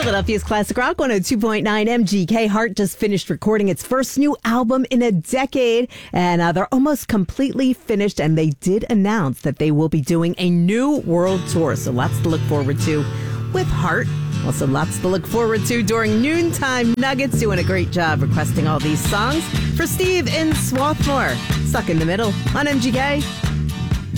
Philadelphia's Classic Rock 102.9 MGK. Heart just finished recording its first new album in a decade, and they're almost completely finished, and they did announce that they will be doing a new world tour, so lots to look forward to with Heart. Also lots to look forward to during Noontime Nuggets, doing a great job requesting all these songs. For Steve in Swarthmore, Stuck in the Middle on MGK.